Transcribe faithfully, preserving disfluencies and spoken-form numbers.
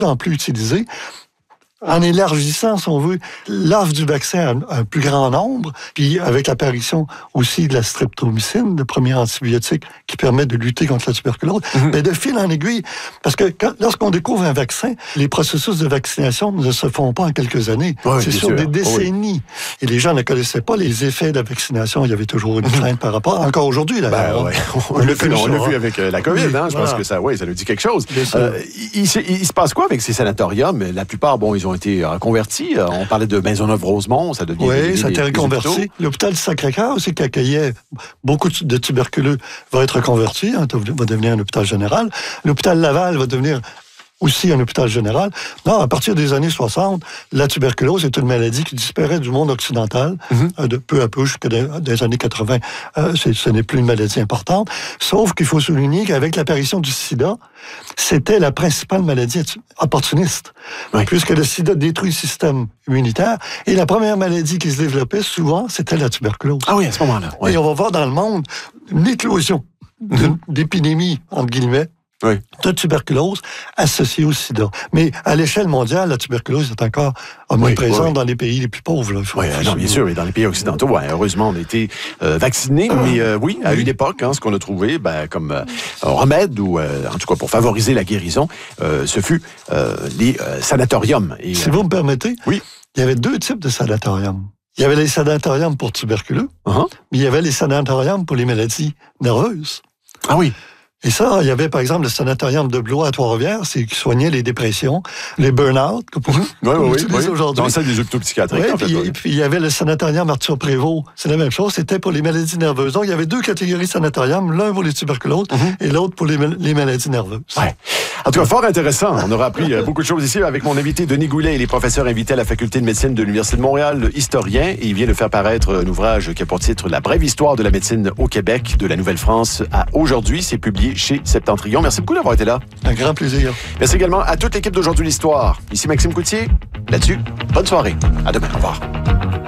en plus utilisé. En élargissant, si on veut, l'offre du vaccin à un plus grand nombre, puis avec l'apparition aussi de la streptomycine, le premier antibiotique qui permet de lutter contre la tuberculose, mm-hmm. mais de fil en aiguille, parce que quand, lorsqu'on découvre un vaccin, les processus de vaccination ne se font pas en quelques années. Oui, c'est sur sûr. des décennies. Oui. Et les gens ne connaissaient pas les effets de la vaccination. Il y avait toujours une crainte par rapport. Encore aujourd'hui, d'ailleurs. Ben, ouais. On, on l'a vu, vu avec euh, la COVID. Oui, hein, je voilà. pense que ça, ouais, ça nous dit quelque chose. Euh, il, il, il se passe quoi avec ces sanatoriums? La plupart, bon, ils ont ont été reconvertis. On parlait de Maisonneuve-Rosemont, ça devient... Oui, des, ça a été reconverti. L'hôpital du Sacré-Cœur aussi, qui accueillait beaucoup de tuberculeux, va être reconverti, hein, va devenir un hôpital général. L'hôpital Laval va devenir aussi un hôpital général. Non, à partir des années soixante, la tuberculose est une maladie qui disparaît du monde occidental, mm-hmm. de peu à peu jusqu'à des, des années quatre-vingts. Euh, ce n'est plus une maladie importante. Sauf qu'il faut souligner qu'avec l'apparition du sida, c'était la principale maladie opportuniste. Oui. Puisque le sida détruit le système immunitaire. Et la première maladie qui se développait, souvent, c'était la tuberculose. Ah oui, à ce moment-là. Oui. Et on va voir dans le monde une éclosion mm-hmm. d'épidémies, entre guillemets, oui. de tuberculose associée au sida. Mais à l'échelle mondiale, la tuberculose est encore omniprésente oui, oui. dans les pays les plus pauvres. Là. Oui, non, bien sûr, et dans les pays occidentaux, ouais, heureusement, on a été euh, vaccinés, euh, mais euh, oui, à oui. une époque, hein, ce qu'on a trouvé ben, comme euh, remède, ou euh, en tout cas pour favoriser la guérison, euh, ce fut euh, les euh, sanatoriums. Et, si euh, vous me permettez, oui. il y avait deux types de sanatoriums. Il y avait les sanatoriums pour tuberculeux, uh-huh. mais il y avait les sanatoriums pour les maladies nerveuses. Ah oui. Et ça, il y avait par exemple le sanatorium de Blois à Trois-Rivières, c'est qui soignait les dépressions, les burn-out, que pour, oui, qu'on oui, utilise oui. aujourd'hui. Dans celle des hôpitaux psychiatriques. Oui, en fait, puis, oui. et puis il y avait le sanatorium Arthur Prévost, c'est la même chose, c'était pour les maladies nerveuses. Donc il y avait deux catégories de sanatorium, l'un pour les tuberculoses mm-hmm. et l'autre pour les, les maladies nerveuses. Ouais. En tout cas, fort intéressant. On aura appris beaucoup de choses ici avec mon invité Denis Goulet. Il est professeur invité à la Faculté de médecine de l'Université de Montréal, historien, et il vient de faire paraître un ouvrage qui a pour titre La brève histoire de la médecine au Québec, de la Nouvelle-France à aujourd'hui. C'est publié chez Septentrion. Merci beaucoup d'avoir été là. Un grand plaisir. Merci également à toute l'équipe d'Aujourd'hui l'Histoire. Ici Maxime Coutier. Là-dessus, bonne soirée. À demain. Au revoir.